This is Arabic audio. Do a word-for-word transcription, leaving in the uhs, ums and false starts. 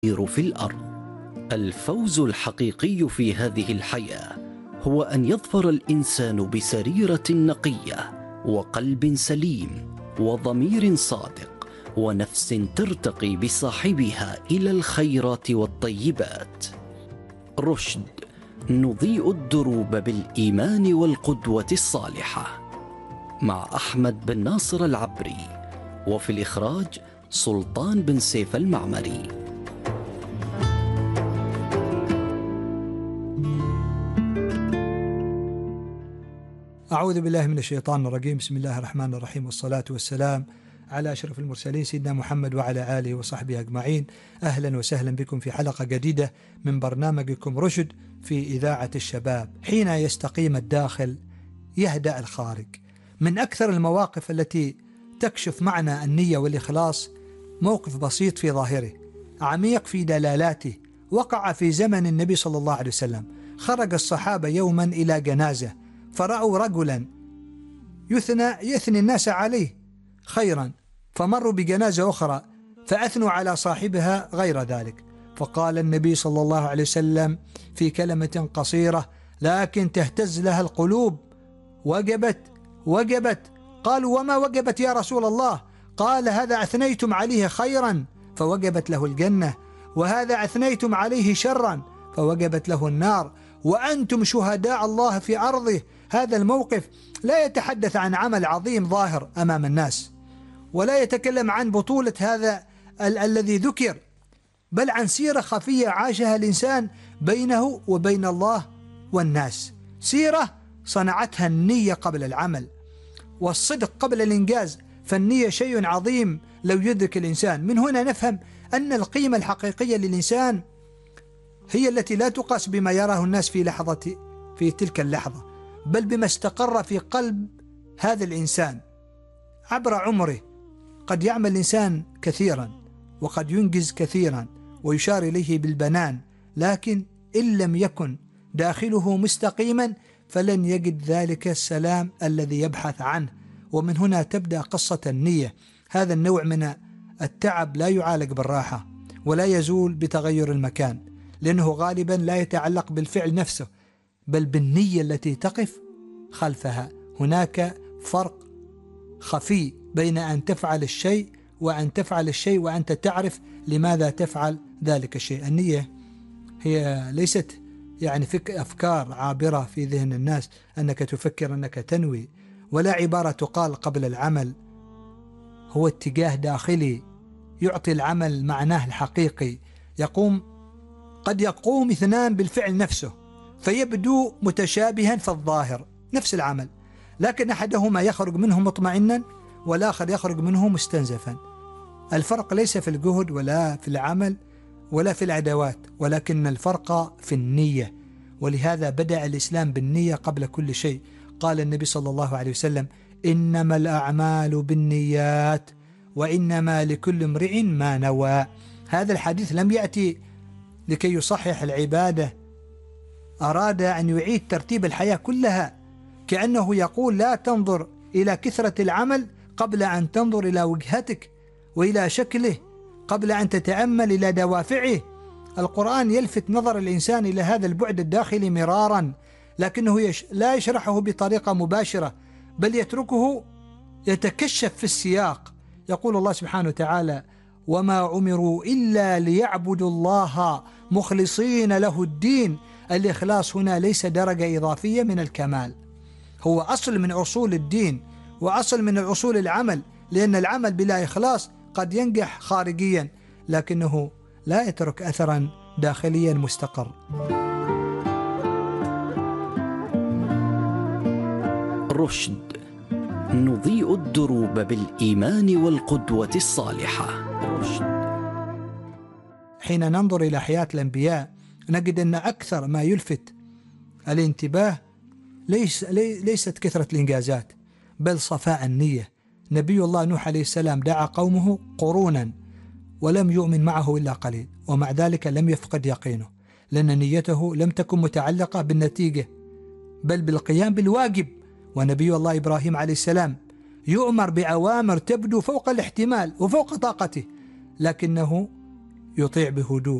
في الأرض. الفوز الحقيقي في هذه الحياة هو أن يظفر الإنسان بسريرة نقية وقلب سليم وضمير صادق ونفس ترتقي بصاحبها إلى الخيرات والطيبات. رشد، نضيء الدروب بالإيمان والقدوة الصالحة، مع أحمد بن ناصر العبري، وفي الإخراج سلطان بن سيف المعمري. أعوذ بالله من الشيطان الرجيم. بسم الله الرحمن الرحيم، والصلاة والسلام على أشرف المرسلين سيدنا محمد وعلى آله وصحبه أجمعين. أهلا وسهلا بكم في حلقة جديدة من برنامجكم رشد في إذاعة الشباب. حين يستقيم الداخل يهدأ الخارج. من أكثر المواقف التي تكشف معنى النية والإخلاص موقف بسيط في ظاهره، عميق في دلالاته، وقع في زمن النبي صلى الله عليه وسلم. خرج الصحابة يوما إلى جنازة، فرأوا رجلا يثنى يثني الناس عليه خيرا، فمروا بجنازة أخرى فأثنوا على صاحبها غير ذلك. فقال النبي صلى الله عليه وسلم في كلمة قصيرة لكن تهتز لها القلوب: وجبت وجبت. قالوا: وما وجبت يا رسول الله؟ قال: هذا أثنيتم عليه خيرا فوجبت له الجنة، وهذا أثنيتم عليه شرا فوجبت له النار، وأنتم شهداء الله في أرضه. هذا الموقف لا يتحدث عن عمل عظيم ظاهر أمام الناس، ولا يتكلم عن بطولة هذا ال- الذي ذكر، بل عن سيرة خفية عاشها الإنسان بينه وبين الله والناس، سيرة صنعتها النية قبل العمل والصدق قبل الإنجاز. فالنية شيء عظيم لو يدرك الإنسان. من هنا نفهم أن القيمة الحقيقية للإنسان هي التي لا تقاس بما يراه الناس في لحظة في تلك اللحظة، بل بما استقر في قلب هذا الإنسان عبر عمره. قد يعمل الإنسان كثيرا وقد ينجز كثيرا ويشار إليه بالبنان، لكن إن لم يكن داخله مستقيما فلن يجد ذلك السلام الذي يبحث عنه. ومن هنا تبدأ قصة النية. هذا النوع من التعب لا يعالج بالراحة ولا يزول بتغير المكان، لأنه غالبا لا يتعلق بالفعل نفسه بل بالنية التي تقف خلفها. هناك فرق خفي بين أن تفعل الشيء وأن تفعل الشيء وأنت تعرف لماذا تفعل ذلك الشيء. النية هي ليست يعني فك أفكار عابرة في ذهن الناس أنك تفكر أنك تنوي، ولا عبارة تقال قبل العمل. هو اتجاه داخلي يعطي العمل معناه الحقيقي. يقوم قد يقوم اثنان بالفعل نفسه فيبدو متشابها في الظاهر، نفس العمل، لكن أحدهما يخرج منه مطمئنا والآخر يخرج منه مستنزفا. الفرق ليس في الجهد ولا في العمل ولا في الأدوات، ولكن الفرق في النية. ولهذا بدأ الإسلام بالنية قبل كل شيء. قال النبي صلى الله عليه وسلم: إنما الأعمال بالنيات وإنما لكل امرئ ما نوى. هذا الحديث لم يأتي لكي يصحح العبادة، أراد أن يعيد ترتيب الحياة كلها، كأنه يقول: لا تنظر إلى كثرة العمل قبل أن تنظر إلى وجهتك وإلى شكله، قبل أن تتأمل إلى دوافعه. القرآن يلفت نظر الإنسان إلى هذا البعد الداخلي مرارا، لكنه يش... لا يشرحه بطريقة مباشرة، بل يتركه يتكشف في السياق. يقول الله سبحانه وتعالى: وما عمروا إلا ليعبدوا الله مخلصين له الدين. الإخلاص هنا ليس درجة إضافية من الكمال، هو أصل من أصول الدين وأصل من أصول العمل، لأن العمل بلا إخلاص قد ينجح خارجيا لكنه لا يترك أثرا داخليا مستقر. رشد، نضيء الدروب بالإيمان والقدوة الصالحة. رشد. حين ننظر إلى حياة الأنبياء نجد أن أكثر ما يلفت الانتباه ليس ليست كثرة الإنجازات بل صفاء النية. نبي الله نوح عليه السلام دعا قومه قرونا ولم يؤمن معه إلا قليل، ومع ذلك لم يفقد يقينه، لأن نيته لم تكن متعلقة بالنتيجة بل بالقيام بالواجب. ونبي الله إبراهيم عليه السلام يؤمر بأوامر تبدو فوق الاحتمال وفوق طاقته، لكنه يطيع بهدوء